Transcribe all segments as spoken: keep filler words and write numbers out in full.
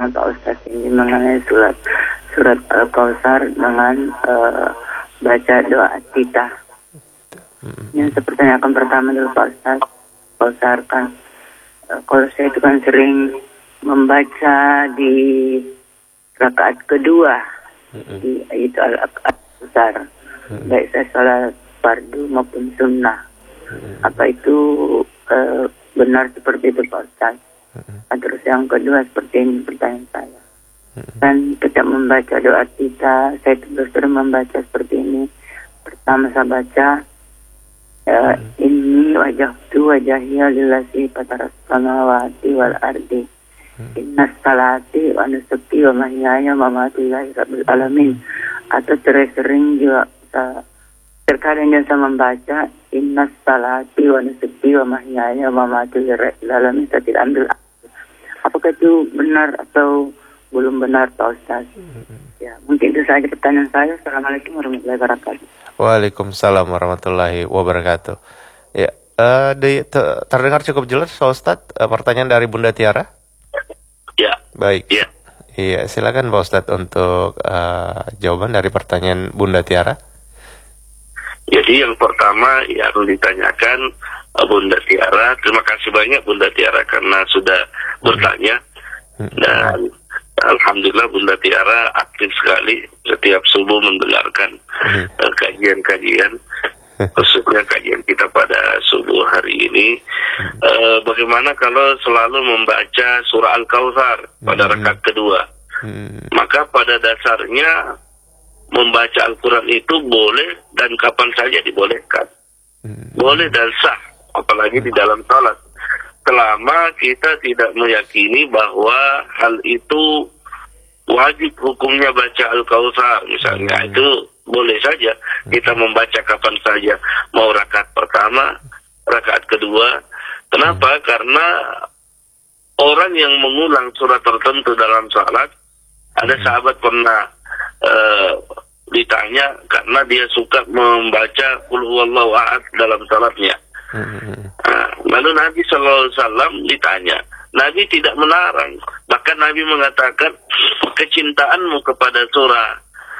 pertama Pak Ustadz ini mengenai surat surat Al-Kautsar dengan uh, baca doa kita. Yang pertanyaan pertama dulu Pak Ustadz. Kautsar kan, uh, kalau saya itu kan sering membaca di rakaat kedua mm-hmm. di itu Al-Kautsar, mm-hmm. baik saya sholat fardu maupun sunnah. Mm-hmm. Apa itu uh, benar seperti itu Pak Ustadz? Mm-hmm. Terus yang kedua seperti ini pertanyaan saya. Mm-hmm. Dan kita membaca doa kita, saya terus terus membaca seperti ini. Pertama saya baca, uh, mm-hmm. ini wajah tu wajahnya lillahi fataras samawati wal ardi. Mm-hmm. Inna salati wa nusuki wa mahyaya wa mamati lillahi rabbil alamin. Atau sering juga uh, terkadang saya membaca inna salati wa nusuki wa mahyaya wa mamati lillahi rabbil alamin. Saya tidak ambil. Apakah itu benar atau belum benar Pak Ustaz? Mm-hmm. Ya, mungkin itu saja pertanyaan saya. Assalamualaikum warahmatullahi wabarakatuh. Waalaikumsalam warahmatullahi wabarakatuh. Ya, uh, di, ter- terdengar cukup jelas Pak Ustaz uh, pertanyaan dari Bunda Tiara? Ya. Baik. Ya. Iya, silakan Pak Ustaz untuk uh, jawaban dari pertanyaan Bunda Tiara. Jadi yang pertama yang ditanyakan Bunda Tiara, terima kasih banyak Bunda Tiara karena sudah bertanya. Dan alhamdulillah Bunda Tiara aktif sekali setiap subuh mendengarkan uh, kajian-kajian, khususnya kajian kita pada subuh hari ini. Uh, bagaimana kalau selalu membaca surah Al-Kautsar pada rakaat kedua? Maka pada dasarnya membaca Al-Quran itu boleh dan kapan saja dibolehkan. Boleh dan sah, apalagi di dalam salat. Selama kita tidak meyakini bahwa hal itu wajib hukumnya baca Al-Kautsar misalnya, hmm. itu boleh saja kita membaca kapan saja, mau rakaat pertama, rakaat kedua. Kenapa? Hmm. Karena orang yang mengulang surat tertentu dalam salat, ada sahabat pernah uh, ditanya karena dia suka membaca qul huwallahu ahad dalam salatnya. Nah, lalu Nabi Shallallahu Alaihi Wasallam ditanya, Nabi tidak melarang, bahkan Nabi mengatakan kecintaanmu kepada surah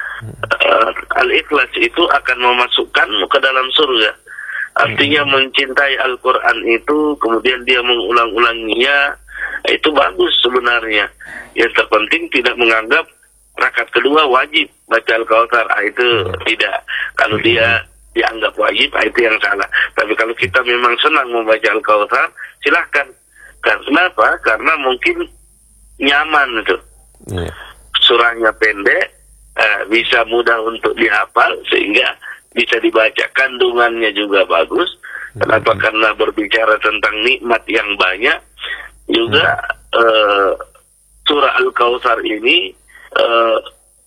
uh, Al-Ikhlas itu akan memasukkanmu ke dalam surga. Artinya mencintai Al-Quran itu, kemudian dia mengulang-ulanginya, itu bagus sebenarnya. Yang terpenting tidak menganggap rakaat kedua wajib baca Al-Kautsar, ah, itu tidak. Kalau dia dianggap wajib, itu yang salah. Tapi kalau kita memang senang membaca Al-Kautsar, silahkan. Kenapa? Karena mungkin nyaman itu. Yeah. Surahnya pendek, uh, bisa mudah untuk dihafal, sehingga bisa dibaca. Kandungannya juga bagus. Kenapa? Mm-hmm. Karena berbicara tentang nikmat yang banyak. Juga mm-hmm. uh, surah Al-Kautsar ini uh,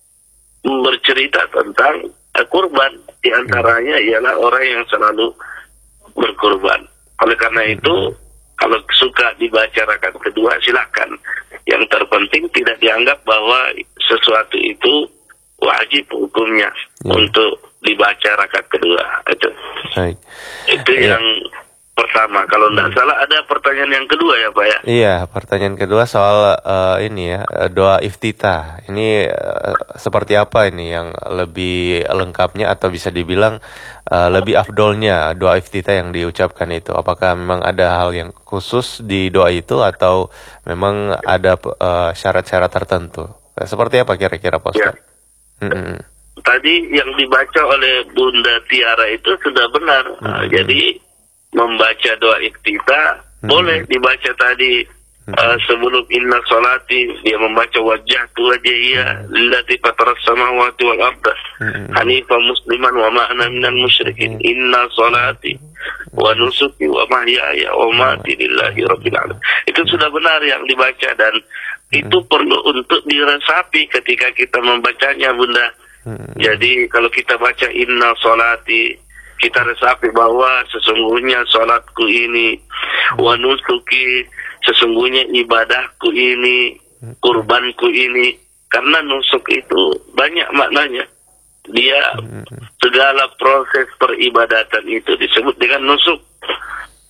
bercerita tentang uh, kurban. Di antaranya ialah orang yang selalu berkurban. Oleh karena itu, kalau suka dibaca rakaat kedua, silakan. Yang terpenting tidak dianggap bahwa sesuatu itu wajib hukumnya ya. Untuk dibaca rakaat kedua. Itu, Baik. itu ya. Yang pertama. Kalau tidak hmm. salah ada pertanyaan yang kedua ya Pak ya? Iya, pertanyaan kedua soal uh, ini ya, doa iftitah. Ini uh, seperti apa ini yang lebih lengkapnya atau bisa dibilang uh, lebih afdolnya doa iftitah yang diucapkan itu? Apakah memang ada hal yang khusus di doa itu atau memang ada uh, syarat-syarat tertentu? Seperti apa kira-kira Pak Ustaz? Ya. Mm-hmm. Tadi yang dibaca oleh Bunda Tiara itu sudah benar. Mm-hmm. Uh, jadi membaca doa iftitah hmm. boleh dibaca tadi hmm. uh, sebelum inna salati, dia membaca wajah tu wajhiya lillati fataras samawati wal arda hmm. hanifan musliman wa ma ana minal musyrikin hmm. inna salati wa nusuki wa mahyaya wa mamati lillahi rabbil alamin. Itu sudah benar yang dibaca dan hmm. itu perlu untuk diresapi ketika kita membacanya Bunda. hmm. Jadi kalau kita baca inna salati, kita resapi bahwa sesungguhnya salatku ini, wa nusuki, sesungguhnya ibadahku ini, kurbanku ini. Karena nusuk itu banyak maknanya. Dia segala proses peribadatan itu disebut dengan nusuk.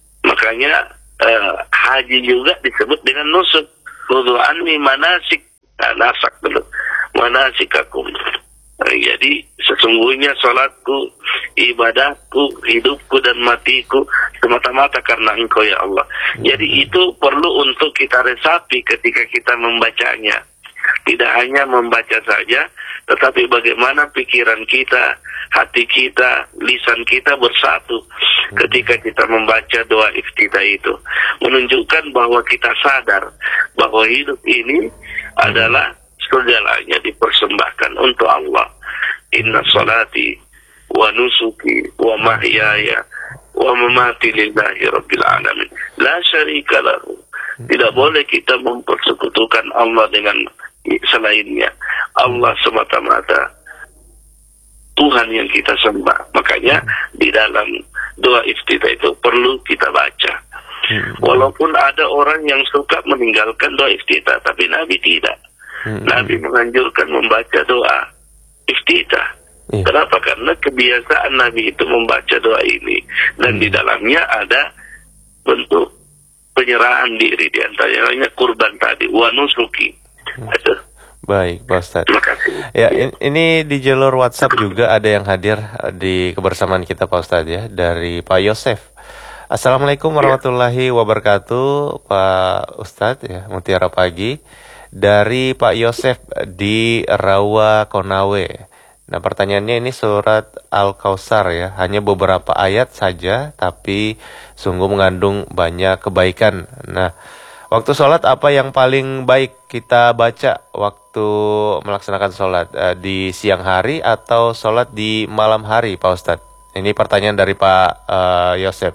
Makanya eh, haji juga disebut dengan nusuk. Khudhu anni manasik Nah, nasak dulu. Manasikakum. Nah, jadi sesungguhnya salatku, ibadahku, hidupku dan matiku semata-mata karena Engkau ya Allah. Jadi itu perlu untuk kita resapi ketika kita membacanya. Tidak hanya membaca saja, tetapi bagaimana pikiran kita, hati kita, lisan kita bersatu ketika kita membaca doa iftitah itu. Menunjukkan bahwa kita sadar bahwa hidup ini adalah segalanya dipersembahkan untuk Allah. Inna salati wa nusuki wa mahyaya wa mamati lillahi rabbil alamin. La syarika lahu. Tidak boleh kita mempersekutukan Allah dengan selainnya. Allah semata-mata Tuhan yang kita sembah. Makanya di dalam doa iftitah itu perlu kita baca. Walaupun ada orang yang suka meninggalkan doa iftitah, tapi Nabi tidak. Nabi menganjurkan membaca doa iftitah. Kenapa? Karena kebiasaan Nabi itu membaca doa ini, dan di dalamnya ada bentuk penyerahan diri, di antaranya kurban tadi, wa nusuki. Aduh. Baik, Pak Ustadz. Terima kasih. Ya, in- ini di jalur WhatsApp juga ada yang hadir di kebersamaan kita, Pak Ustadz, ya, dari Pak Yosef. Assalamualaikum warahmatullahi wabarakatuh, Pak Ustadz, ya, Mutiara Pagi. Dari Pak Yosef di Rawa Konawe. Nah, pertanyaannya ini surat Al-Kautsar, ya, hanya beberapa ayat saja, tapi sungguh mengandung banyak kebaikan. Nah, waktu sholat apa yang paling baik kita baca waktu melaksanakan sholat? Eh, di siang hari atau sholat di malam hari, Pak Ustadz? Ini pertanyaan dari Pak uh, Yosef.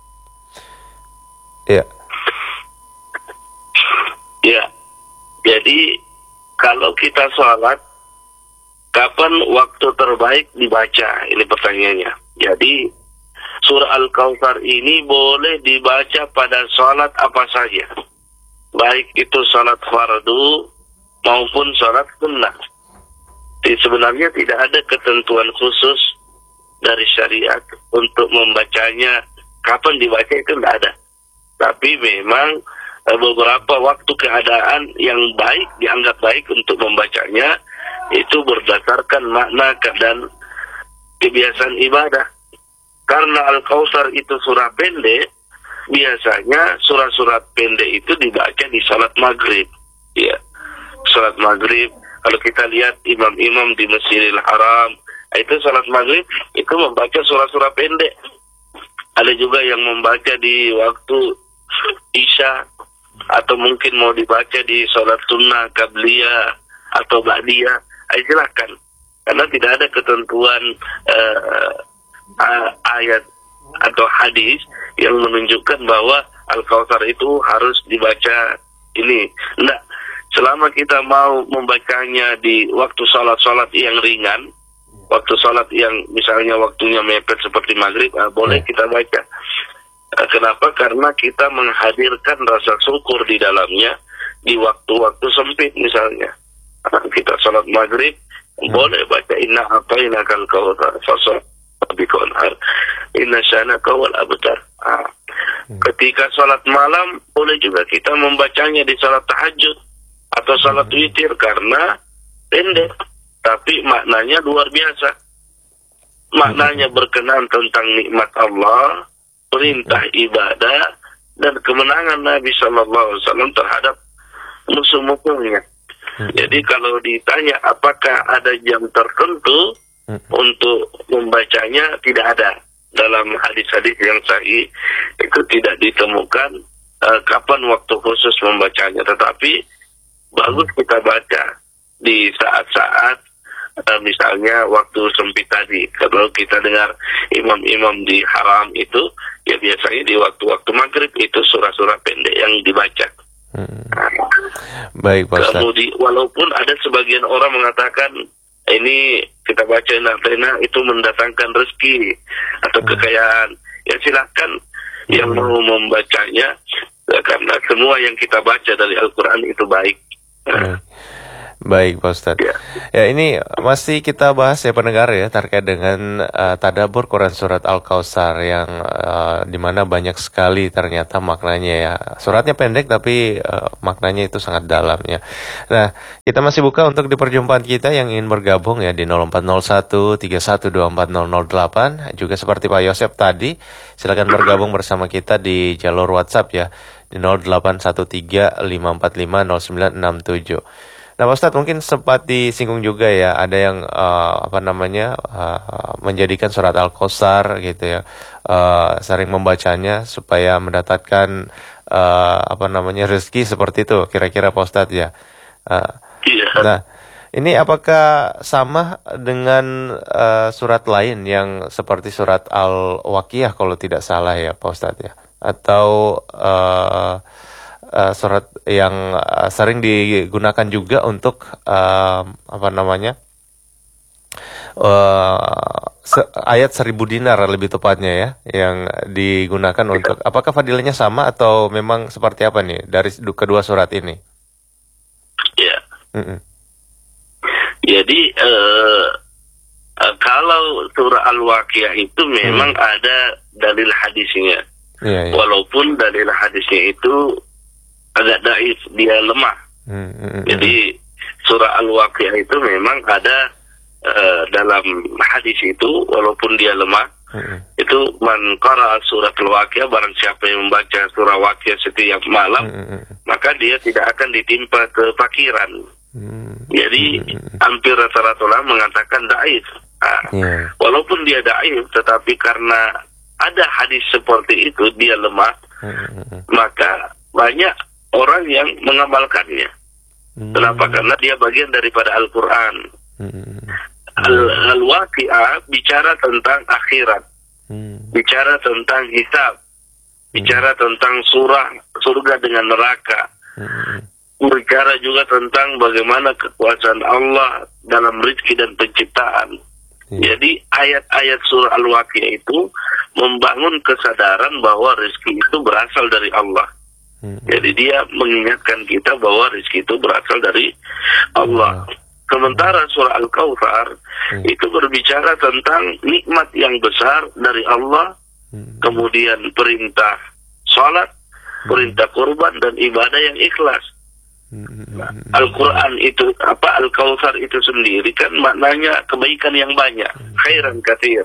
Ya. Ya, jadi kalau kita sholat, kapan waktu terbaik dibaca? Ini pertanyaannya. Jadi surah Al-Kautsar ini boleh dibaca pada sholat apa saja, baik itu sholat fardu maupun sholat sunnah. Jadi sebenarnya tidak ada ketentuan khusus dari syariat untuk membacanya kapan dibaca, itu tidak ada. Tapi memang beberapa waktu keadaan yang baik, dianggap baik untuk membacanya, itu berdasarkan makna dan kebiasaan ibadah. Karena Al-Kautsar itu surah pendek, biasanya surat-surat pendek itu dibaca di salat maghrib. Ya, salat maghrib. Kalau kita lihat imam-imam di Masjidil Haram, itu salat maghrib itu membaca surah-surah pendek. Ada juga yang membaca di waktu Isya, atau mungkin mau dibaca di salat sunnah, qabliyah atau ba'diyah. Ayo silakan. Karena tidak ada ketentuan uh, ayat atau hadis yang menunjukkan bahwa Al-Kautsar itu harus dibaca ini. Enggak. Selama kita mau membacanya di waktu salat-salat yang ringan, waktu salat yang misalnya waktunya mepet seperti maghrib, uh, boleh kita baca. Uh, kenapa? Karena kita menghadirkan rasa syukur di dalamnya di waktu-waktu sempit misalnya. Uh, kita salat maghrib, hmm. boleh baca inna a'tainakal kautsar fasal biqanhar inna syanaka wal abtar. Uh, hmm. Ketika salat malam boleh juga kita membacanya di salat tahajud atau salat hmm. witir, karena pendek tapi maknanya luar biasa. Maknanya berkenan tentang nikmat Allah, perintah ibadah, dan kemenangan Nabi Shallallahu Alaihi Wasallam terhadap musuh-musuhnya. Jadi kalau ditanya apakah ada jam tertentu untuk membacanya, tidak ada. Dalam hadis-hadis yang sahih itu tidak ditemukan uh, kapan waktu khusus membacanya. Tetapi bagus kita baca di saat-saat uh, misalnya waktu sempit tadi. Kalau kita dengar imam-imam di haram itu, ya biasanya di waktu-waktu maghrib itu surah-surah pendek yang dibaca. Hmm. Nah, baik, Pak Ustaz. Kemudian walaupun ada sebagian orang mengatakan ini kita baca naflena itu mendatangkan rezeki atau hmm. kekayaan, ya silakan hmm. yang mau membacanya, ya, karena semua yang kita baca dari Al-Quran itu baik. Hmm. Baik, Pak Ustaz. Ya. Ya, ini masih kita bahas ya pendengar ya terkait dengan uh, tadabbur Quran surat Al-Kautsar yang uh, dimana banyak sekali ternyata maknanya ya. Suratnya pendek tapi uh, maknanya itu sangat dalam ya. Nah, kita masih buka untuk di perjumpaan kita yang ingin bergabung ya di nol empat nol satu tiga satu dua empat nol nol delapan. Juga seperti Pak Yosep tadi, silakan bergabung bersama kita di jalur WhatsApp ya di nol delapan satu tiga lima empat lima nol sembilan enam tujuh. Nah, Pak Ustadz mungkin sempat disinggung juga ya, ada yang uh, apa namanya uh, menjadikan surat Al-Kautsar gitu ya, uh, sering membacanya supaya mendatangkan uh, apa namanya rezeki seperti itu, kira-kira Pak Ustadz ya. Uh, Iya. Nah, ini apakah sama dengan uh, surat lain yang seperti surat Al-Waqiah kalau tidak salah ya Pak Ustadz ya, atau uh, Uh, surat yang uh, sering digunakan juga untuk uh, apa namanya uh, se- ayat seribu dinar lebih tepatnya ya, yang digunakan untuk, apakah fadilahnya sama atau memang seperti apa nih dari kedua surat ini? Ya. Mm-mm. Jadi uh, uh, kalau surah Al-Waqiah itu memang hmm. ada dalil hadisnya, yeah, yeah. walaupun dalil hadisnya itu agak daif, dia lemah. Hmm, hmm, Jadi surah Al-Waqiah itu memang ada uh, dalam hadis itu, walaupun dia lemah. Hmm. Itu man qara'a surat Al-Waqiah, barang siapa yang membaca surah Waqiah setiap malam, hmm. maka dia tidak akan ditimpa kefakiran. Hmm. Jadi hmm. hampir rata-rata ulama mengatakan daif. Nah, yeah. Walaupun dia daif, tetapi karena ada hadis seperti itu, dia lemah, hmm. maka banyak orang yang mengamalkannya. Hmm. Kenapa? Karena dia bagian daripada Al-Quran. Hmm. Al- Al-Waqi'ah bicara tentang akhirat, hmm. bicara tentang hisab, hmm. bicara tentang surah surga dengan neraka, hmm. berbicara juga tentang bagaimana kekuasaan Allah dalam rezeki dan penciptaan. Hmm. Jadi ayat-ayat surah Al-Waqi'ah itu membangun kesadaran bahwa rezeki itu berasal dari Allah. Jadi dia mengingatkan kita bahwa rezeki itu berasal dari Allah. Sementara surah Al-Kautsar hmm. itu berbicara tentang nikmat yang besar dari Allah, hmm. kemudian perintah salat, hmm. perintah kurban dan ibadah yang ikhlas. Nah, Al-Quran itu apa? Al-Kautsar itu sendiri kan maknanya kebaikan yang banyak, khairan katsir.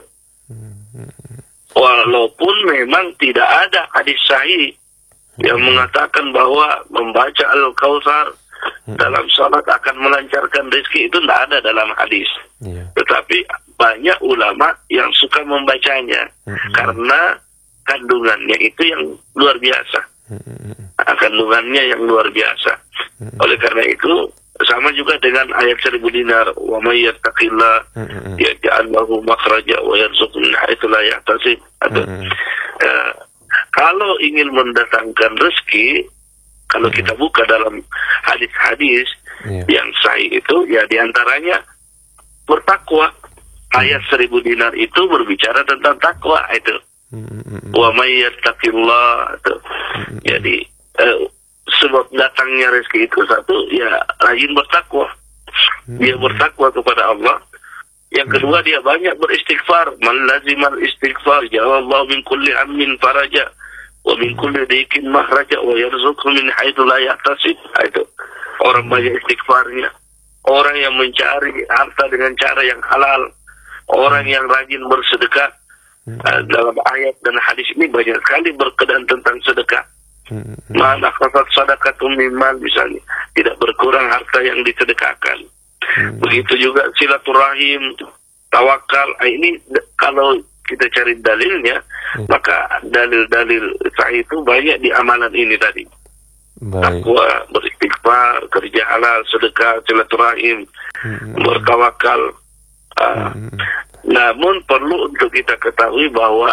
Walaupun memang tidak ada hadis sahih yang mengatakan bahwa membaca Al-Kautsar hmm. dalam salat akan melancarkan rezeki, itu tidak ada dalam hadis. Yeah. Tetapi banyak ulama yang suka membacanya hmm. karena kandungannya itu yang luar biasa. Hmm. Kandungannya yang luar biasa. Hmm. Oleh karena itu sama juga dengan ayat seribu dinar, wa may yattaqillah yaj'al lahu makhraja wa yarzuqhu min haitsu la yahtasib. Atau uh, kalau ingin mendatangkan rezeki, kalau kita buka dalam hadis-hadis yeah. yang sahih itu, ya diantaranya bertakwa. Ayat seribu dinar itu berbicara tentang takwa itu. Wa may yattaqillah. Jadi eh, sebab datangnya rezeki itu satu, ya rajin bertakwa. Dia bertakwa kepada Allah. Yang kedua, dia banyak beristighfar. Man lazimal istighfar ja'alallahu min kulli ammin faraja wa min kulli dhiqin mahraja wa yarzuqhu min haitsu la yahtasib. Itu orang banyak istighfarnya, orang yang mencari harta dengan cara yang halal, orang yang rajin bersedekah. Uh, dalam ayat dan hadis ini banyak sekali berkenan tentang sedekah. Mana khasat sadaqatum min mal, misalnya tidak berkurang harta yang disedekahkan. Begitu juga silaturahim, tawakal. Ini kalau kita cari dalilnya, hmm. maka dalil-dalil sahih itu banyak di amalan ini tadi. Takwa, beristighfar, kerja halal, sedekah, silaturahim, hmm. bertawakal. Uh, hmm. Namun perlu untuk kita ketahui bahwa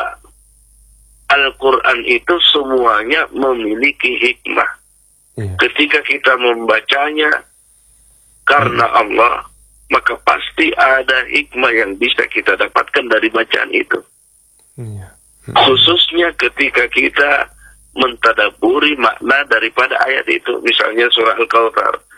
Al-Quran itu semuanya memiliki hikmah. Yeah. Ketika kita membacanya karena Allah, maka pasti ada hikmah yang bisa kita dapatkan dari bacaan itu. Yeah. Khususnya ketika kita mentadaburi makna daripada ayat itu. Misalnya surah Al-Kautsar.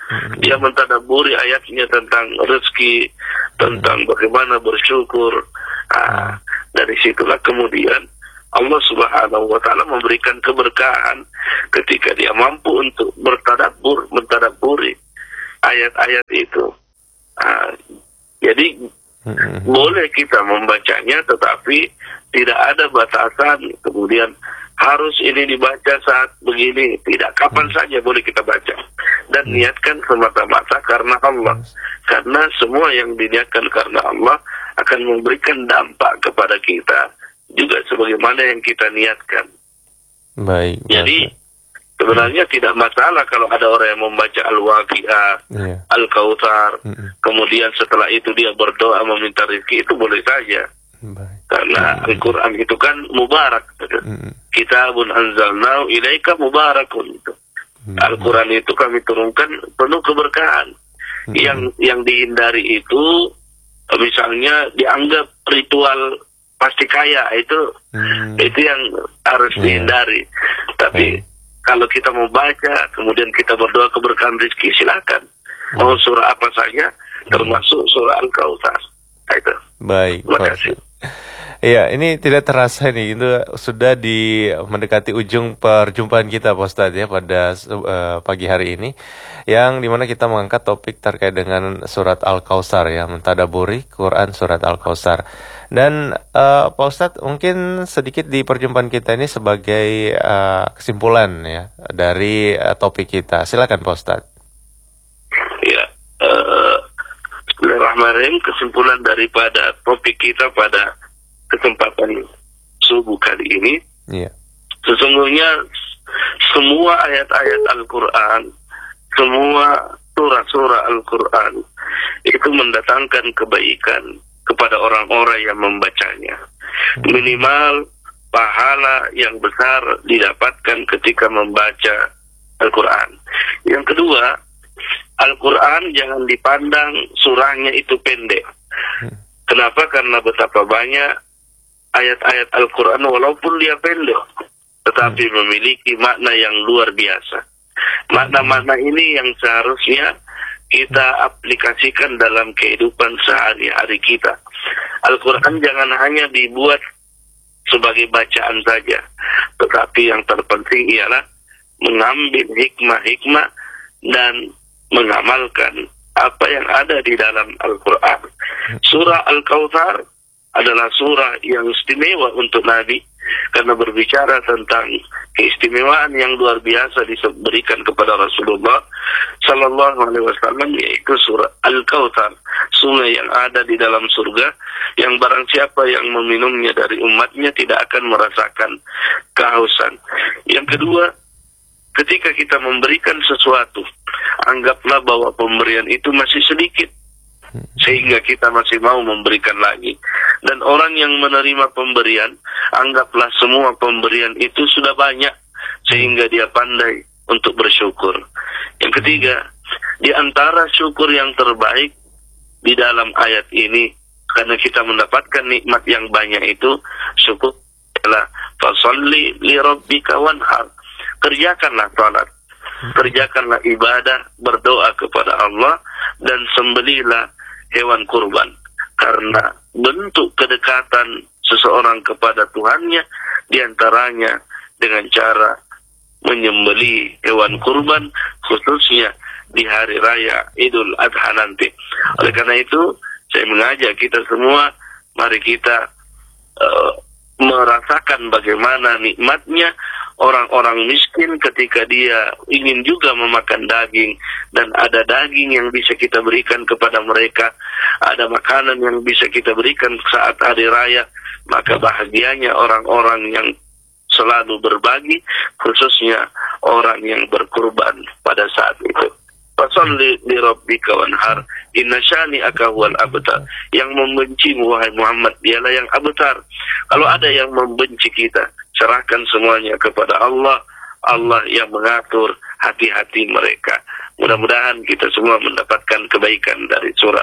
Dia mentadaburi ayatnya tentang rezeki, tentang bagaimana bersyukur. Nah, dari situlah kemudian Allah Subhanahu wa taala memberikan keberkahan ketika dia mampu untuk bertadabbur, mentadabburi ayat-ayat itu. Nah, jadi mm-hmm. boleh kita membacanya, tetapi tidak ada batasan. Kemudian harus ini dibaca saat begini, tidak, kapan mm-hmm. saja boleh kita baca. Dan mm-hmm. niatkan semata-mata karena Allah. Mm-hmm. Karena semua yang diniatkan karena Allah akan memberikan dampak kepada kita juga sebagaimana yang kita niatkan. Baik. Jadi sebenarnya hmm. tidak masalah kalau ada orang yang membaca Al-Waqi'ah, yeah. Al-Kautsar, hmm. kemudian setelah itu dia berdoa meminta rezeki, itu boleh saja. Baik. Karena hmm. Al-Quran itu kan mubarak. Hmm. Kitabun anzalnahu ilaika mubarakun. Hmm. Al-Quran itu kami turunkan penuh keberkahan. Hmm. Yang yang dihindari itu misalnya dianggap ritual pasti kaya, itu hmm. itu yang harus yeah. dihindari. Tapi okay. kalau kita mau baca, kemudian kita berdoa keberkahan rezeki, silakan. Hmm. Mau surah apa saja, termasuk surah Al-Kautsar. Itu. Baik. Terima kasih. Iya, ini tidak terasa nih, itu sudah di mendekati ujung perjumpaan kita, Pak Ustadz, ya, pada uh, pagi hari ini, yang dimana kita mengangkat topik terkait dengan surat Al-Kautsar, ya, mentadaburi Quran surat Al-Kautsar. Dan uh, Pak Ustadz, mungkin sedikit di perjumpaan kita ini sebagai uh, kesimpulan, ya, dari uh, topik kita. Silakan Pak Ustadz. Ya, uh, Bismillahirrahmanirrahim. Kesimpulan daripada topik kita pada kesempatan subuh kali ini, yeah. sesungguhnya semua ayat-ayat Al-Quran, semua surah-surah Al-Quran itu mendatangkan kebaikan kepada orang-orang yang membacanya. Minimal pahala yang besar didapatkan ketika membaca Al-Quran. Yang kedua, Al-Quran jangan dipandang surahnya itu pendek. Kenapa? Karena betapa banyak ayat-ayat Al-Quran walaupun dia pendek, tetapi hmm. memiliki makna yang luar biasa. Makna-makna ini yang seharusnya kita aplikasikan dalam kehidupan sehari-hari kita. Al-Quran jangan hanya dibuat sebagai bacaan saja, tetapi yang terpenting ialah mengambil hikmah-hikmah dan mengamalkan apa yang ada di dalam Al-Quran. Surah Al-Kautsar adalah surah yang istimewa untuk Nabi karena berbicara tentang keistimewaan yang luar biasa diberikan kepada Rasulullah Sallallahu Alaihi Wasallam, yaitu surah Al-Kautsar, sungai yang ada di dalam surga yang barang siapa yang meminumnya dari umatnya tidak akan merasakan kehausan. Yang kedua, ketika kita memberikan sesuatu, anggaplah bahwa pemberian itu masih sedikit, sehingga kita masih mau memberikan lagi. Dan orang yang menerima pemberian, anggaplah semua pemberian itu sudah banyak, sehingga dia pandai untuk bersyukur. Yang ketiga, di antara syukur yang terbaik di dalam ayat ini, karena kita mendapatkan nikmat yang banyak itu, syukur adalah fasalli li rabbika wanhar. Kerjakanlah salat, kerjakanlah ibadah, berdoa kepada Allah, dan sembelilah hewan kurban. Karena bentuk kedekatan seseorang kepada Tuhannya diantaranya dengan cara menyembelih hewan kurban, khususnya di hari raya Idul Adha nanti. Oleh karena itu, saya mengajak kita semua, mari kita uh, merasakan bagaimana nikmatnya orang-orang miskin ketika dia ingin juga memakan daging, dan ada daging yang bisa kita berikan kepada mereka, ada makanan yang bisa kita berikan saat hari raya. Maka bahagianya orang-orang yang selalu berbagi, khususnya orang yang berkurban pada saat itu. Fasalli li rabbika wanhar inna syani'aka huwal abtar. Yang membencimu wahai Muhammad dialah yang abtar. Kalau ada yang membenci kita, serahkan semuanya kepada Allah. Allah yang mengatur hati-hati mereka. Mudah-mudahan kita semua mendapatkan kebaikan dari surah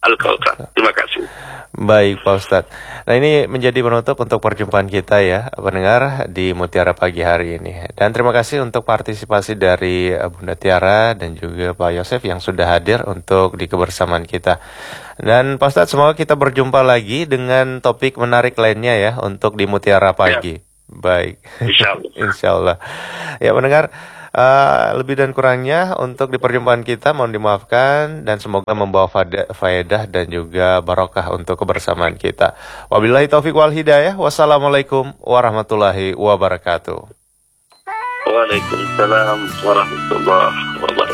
Al-Kautsar. Terima kasih. Baik Pak Ustadz. Nah ini menjadi penutup untuk perjumpaan kita ya pendengar di Mutiara Pagi hari ini. Dan terima kasih untuk partisipasi dari Bunda Tiara dan juga Pak Yosef yang sudah hadir untuk di kebersamaan kita. Dan Pak Ustadz semoga kita berjumpa lagi dengan topik menarik lainnya ya untuk di Mutiara Pagi. Ya. Baik. Insya Allah. Insya Allah. Ya pendengar. Uh, lebih dan kurangnya untuk di perjumpaan kita mohon dimaafkan dan semoga membawa faedah dan juga barokah untuk kebersamaan kita. Wabillahi taufiq wal hidayah. Wassalamualaikum warahmatullahi wabarakatuh. Waalaikumsalam warahmatullahi wabarakatuh.